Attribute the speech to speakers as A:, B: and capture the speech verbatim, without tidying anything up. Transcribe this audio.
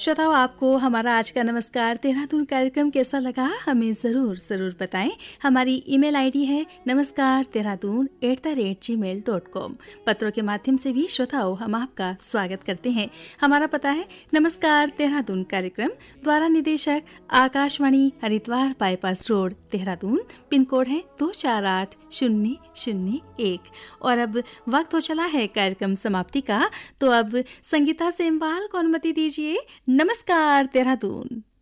A: श्रोताओं, आपको हमारा आज का नमस्कार देहरादून कार्यक्रम कैसा लगा हमें ज़रूर ज़रूर बताएं। हमारी ईमेल आईडी है नमस्कार Dehradun at the rate ji mail dot com. पत्रों के माध्यम से भी श्रोताओं हम आपका स्वागत करते हैं। हमारा पता है नमस्कार देहरादून कार्यक्रम, द्वारा निदेशक Akashvani, Haridwar bypass road Dehradun. Pin code है दो चार आठ शून्य शून्य एक। और अब वक्त हो चला है कार्यक्रम समाप्ति का, तो अब संगीता सेमवाल को अनुमति दीजिए। नमस्कार देहरादून।